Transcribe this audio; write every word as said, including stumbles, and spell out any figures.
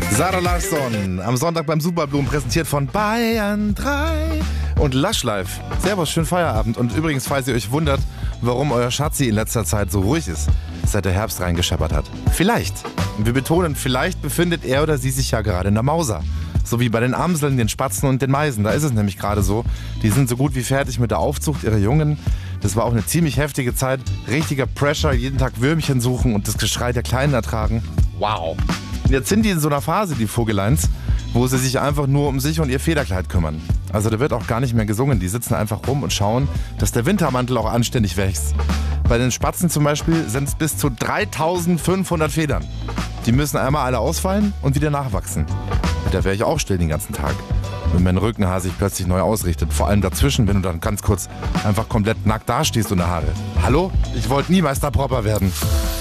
Sarah Larsson am Sonntag beim Superblumen, präsentiert von Bayern drei und Lush Life. Servus, schönen Feierabend. Und übrigens, falls ihr euch wundert, warum euer Schatzi in letzter Zeit so ruhig ist, seit der Herbst reingescheppert hat. Vielleicht, und wir betonen, vielleicht befindet er oder sie sich ja gerade in der Mauser. So wie bei den Amseln, den Spatzen und den Meisen. Da ist es nämlich gerade so. Die sind so gut wie fertig mit der Aufzucht ihrer Jungen. Das war auch eine ziemlich heftige Zeit. Richtiger Pressure, jeden Tag Würmchen suchen und das Geschrei der Kleinen ertragen. Wow. Und jetzt sind die in so einer Phase, die Vogeleins, wo sie sich einfach nur um sich und ihr Federkleid kümmern. Also da wird auch gar nicht mehr gesungen. Die sitzen einfach rum und schauen, dass der Wintermantel auch anständig wächst. Bei den Spatzen zum Beispiel sind es bis zu dreitausendfünfhundert Federn. Die müssen einmal alle ausfallen und wieder nachwachsen. Da wäre ich auch still den ganzen Tag, wenn mein Rückenhaar sich plötzlich neu ausrichtet. Vor allem dazwischen, wenn du dann ganz kurz einfach komplett nackt dastehst ohne Haare. Hallo? Ich wollte nie Meister Propper werden.